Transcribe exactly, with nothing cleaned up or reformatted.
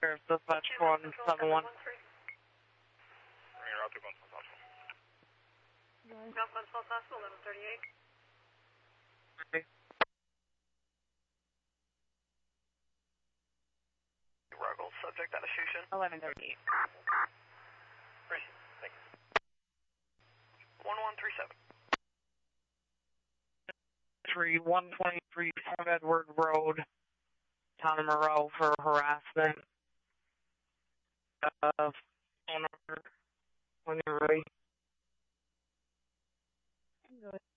Sheriff Dispatch one seven one. Bring her out to Gunsmoke Hospital. Gunsmoke Hospital, eleven thirty-eight. Okay. Ruggles, subject on a Shushin. eleven thirty-eight. Great, thank you. one one three seven. one twenty-three Fort Edward Road, Town of Moreau for harassment. Uh, phone number when you're ready. Go ahead.